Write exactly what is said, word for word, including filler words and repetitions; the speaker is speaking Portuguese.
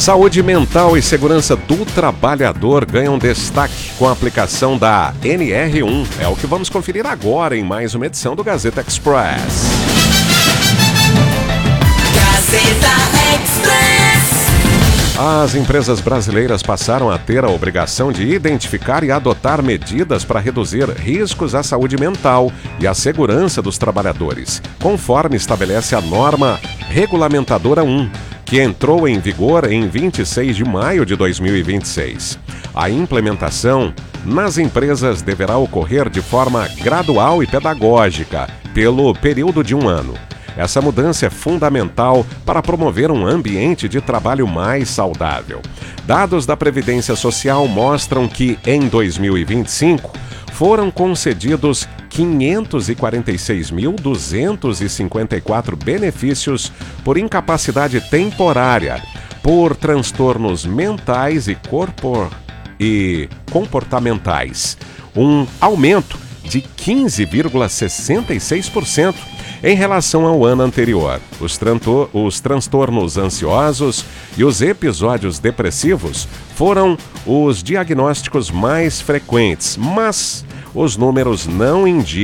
Saúde mental e segurança do trabalhador ganham destaque com a aplicação da N R um. É o que vamos conferir agora em mais uma edição do Gazeta Express. Gazeta Express. As empresas brasileiras passaram a ter a obrigação de identificar e adotar medidas para reduzir riscos à saúde mental e à segurança dos trabalhadores, conforme estabelece a norma regulamentadora um, que entrou em vigor em vinte e seis de maio de dois mil e vinte e seis. A implementação nas empresas deverá ocorrer de forma gradual e pedagógica, pelo período de um ano. Essa mudança é fundamental para promover um ambiente de trabalho mais saudável. Dados da Previdência Social mostram que, em dois mil e vinte e cinco, foram concedidos quinhentos e quarenta e seis mil, duzentos e cinquenta e quatro benefícios por incapacidade temporária, por transtornos mentais e, corpor... e comportamentais. Um aumento de quinze vírgula sessenta e seis por cento em relação ao ano anterior. Os, tranto... os transtornos ansiosos e os episódios depressivos foram os diagnósticos mais frequentes, mas os números não indicam